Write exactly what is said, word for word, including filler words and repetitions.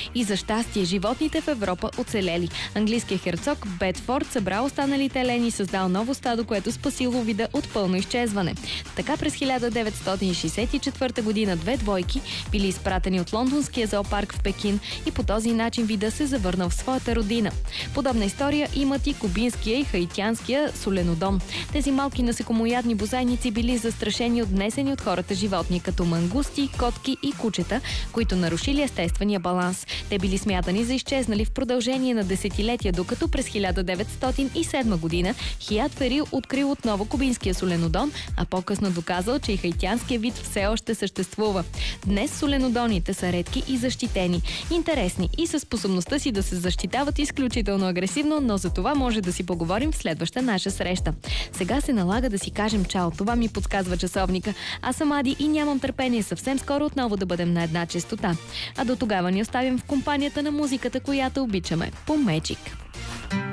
И за щастие, животните в Европа оцелели. Английският херцог Бедфорд събрал останалите елени и създал ново стадо, което спасило вида от пълно изчезване. Така през хиляда деветстотин шейсет и четвърта година две двойки били изпратени от лондонския зоопарк в Пекин и по този начин вида се завърнал в своята родина. Подобна история имат и кубинския и хаитянския соленодон. Тези малки насекомоядни бозайници били застрашени от днесени от хората животни, като мангусти, котки и кучета, които нарушили естествения баланс. Те били смятани за изчезнали в продължение на десетилетия, докато през хиляда деветстотин и седма година Хиат Ферил открил отново кубинския соленодон, а по-късно доказал, че и хаитянския вид все още съществува. Днес соленодоните са редки и защитени, интересни и със способността си да се защитават изключително агресивно, но за това може да си поговорим в следваща наша среща. Сега се налага да си кажем чао. Това ми подсказва часовника. Аз съм Ади и нямам търпение съвсем скоро отново да бъдем на една честота. А до тогава ни оставим в компанията на музиката, която обичаме. По Magic.